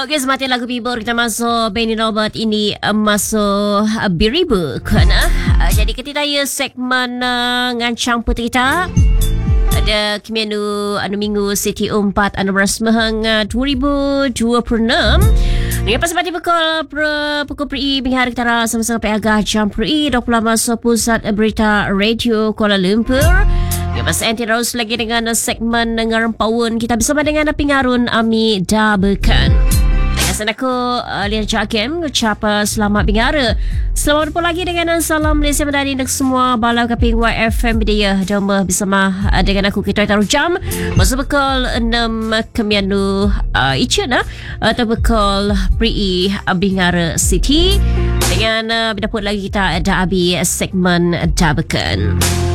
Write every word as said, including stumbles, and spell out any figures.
Okey, semati lagu Bieber kita masuk Benny Robert ini uh, masuk uh, beribu kena. Uh, jadi kita daya segmen uh, ngancang putri kita. Ada kemianu anu minggu Siti empat anu bersmehang uh, dua ribu dua puluh enam. Dengan pasal pukul pukul peri bingkai hari kita sama-sama peagah jam peri dua puluh masuk pusat berita radio Kuala Lumpur. Dengan pasal anti terus lagi dengan segmen ngarang pawun kita bersama dengan Pingarun Ami Dabekan. Dengan aku uh, Lian Jakim ucap uh, selamat bingara. Selamat berjumpa lagi dengan salam Malaysia Madani untuk semua balau kaping Y F M dia domba bersama uh, dengan aku kita taruh jam masa pukul enam kemianu uh, Icena atau pukul Pri Bingara City dengan uh, dapat lagi kita ada abi segmen Dabekan.